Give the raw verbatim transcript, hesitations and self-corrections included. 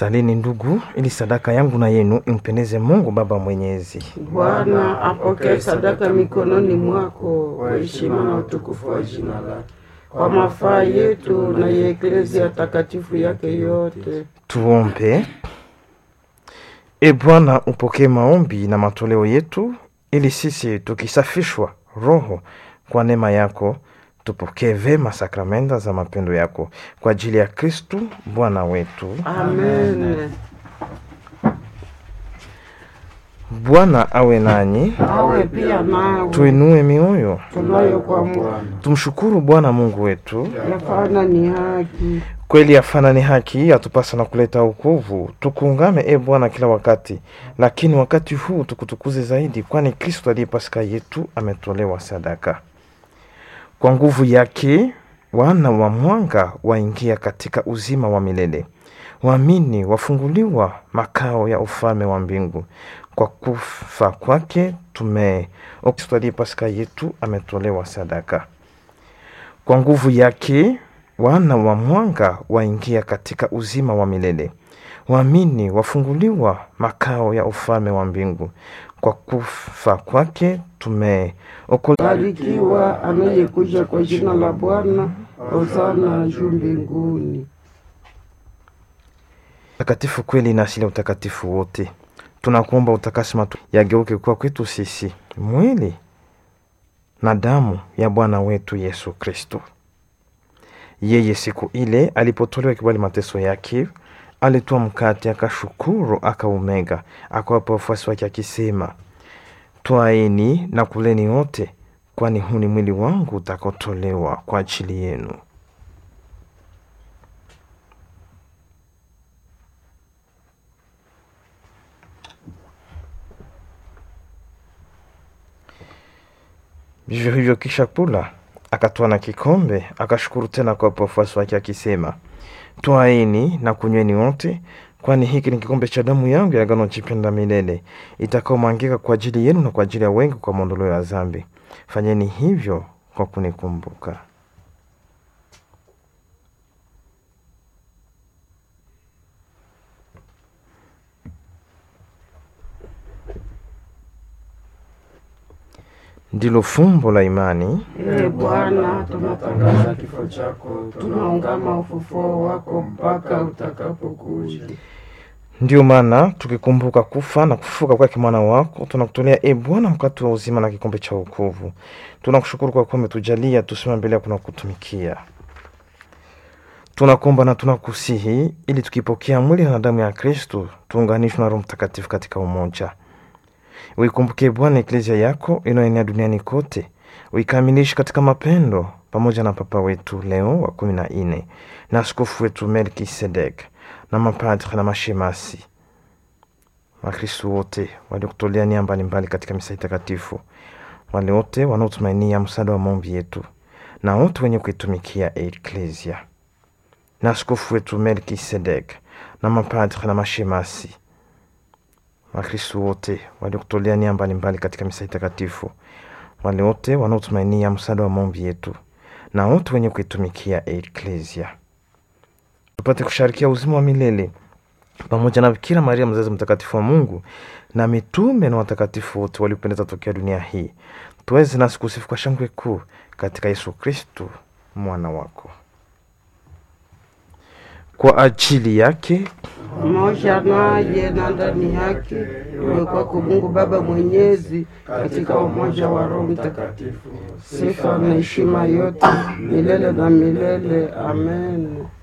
Salini ndugu, ili sadaka yangu na yenu impendeze Mungu Baba Mwenyezi. Bwana apokee sadaka mikononi mwako kwa heshima na utukufu wa jina lake, kwa mafaa yetu na ya Eklezia takatifu yake yote. Tuombe. E Bwana, upokee maombi na matoleo yetu, ili sisi tukisafishwa roho kwa neema yako tupokee vema sakramenta za mapendo yako, kwa ajili ya Kristo Bwana wetu. Amen. Bwana awe nanyi. Awe pia nawe. Tuinue mioyo. Tunayo kwa Bwana. Tumshukuru Bwana Mungu wetu. Yafana ni haki. Kweli yafana ni haki, yatupasa na kuleta wokovu. Tukuungame e Bwana kila wakati, lakini wakati huu tukutukuze zaidi, kwani Kristo aliye Pasaka yetu ametolewa sadaka. Kwa nguvu yake wana wa mwanga waingia katika uzima wa milele. Waamini wafunguliwa makao ya ufalme wa mbingu. Kwa kufa kwake tume Kristo aliye Pasaka yetu ametolewa sadaka. Kwa nguvu yake wana wa mwanga waingia katika uzima wa milele. Waamini wafunguliwa makao ya ufalme wa mbingu. Kwa kufa kwake tume Barikiwa anayekuja kwa jina la Bwana. Hosana juu mbinguni. Takatifu kweli na asili ya utakatifu wote, tunakuomba utakasi matu yageuke kwa kwetu sisi mwili na damu ya Bwana wetu Yesu Kristo. Yeye siku ile alipotolewa kibali mateso yake, alitoa mkate, akashukuru, akaumega, akawapa wafuasi wake akisema, twaeni na kuleni wote, kwani huu ni mwili wangu utakaotolewa kwa ajili yenu. Vivyo hivyo kisha kula, akatwaa na kikombe, akashukuru tena kwa wafuasi wake akisema, twaeni na kunyweni wote, kwani hiki ni kikombe cha damu yangu ya agano jipya la milele, itakaomwagika kwa ajili yenu na kwa ajili ya wengi kwa maondoleo ya dhambi. Fanyeni hivyo kwa kunikumbuka. Ndilo fumbo la imani. Ee Bwana, tunatangaza kifo chako, tunaungama ufufuo wako mpaka utakapokuja. Ndiyo maana tukikumbuka kufa na kufufuka kwake mwana wako, tunakutolea e Bwana mkate wa uzima na kikombe cha wokovu. Tunakushukuru kwa kuwa umetujalia tusimame mbele yako na kutumikia. Tunakuomba na tunakusihi, ili tukipokea mwili na damu ya Kristo tuunganishwe na Roho Mtakatifu katika umoja. Uikumbuke Bwana Eklezia yako inayoenea duniani kote, uikamilishe katika mapendo, pamoja na Papa wetu Leo wa kumi na nne na askofu wetu Melkisedek na mapadri na mashemasi, Wakristo wote waliokutolea nia mbalimbali katika misa takatifu, wale wote wanaotumainia msaada wa maombi yetu, na wote wenye kuitumikia Eklezia, na askofu wetu Melkisedek na mapadri na mashemasi, Wakristo wote waliokutolea nia mbalimbali katika misa takatifu, wale wote wanaotumainia msaada wa maombi yetu, na wote wenye kuitumikia Eklezia, tupate kusharikia uzima wa milele pamoja na Bikira Maria mzazi mtakatifu wa Mungu, na mitume na watakatifu wote waliopendeza tokea dunia hii, tuweze nasi kusifu kwa shangwe kuu katika Yesu Kristo mwana wako. Kwa ajili yake pamoja naye na ndani yake, iwe kwako Mungu Baba Mwenyezi, katika umoja wa Roho Mtakatifu, sifa na heshima yote milele na milele. Amen.